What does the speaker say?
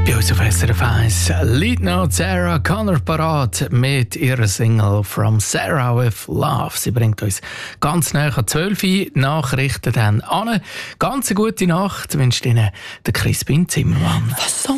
Bei uns auf SRF 1 liegt noch Sarah Connor parat mit ihrer Single «From Sarah with Love». Sie bringt uns ganz nahe an 12 Uhr Nachrichten dann an. Ganz eine gute Nacht wünscht Ihnen der Crispin Zimmermann.